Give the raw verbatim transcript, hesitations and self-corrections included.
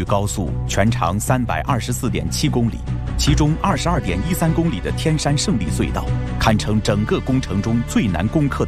高速全长三百二十四点七公里，其中二十二点一三公里的天山胜利隧道，堪称整个工程中最难攻克的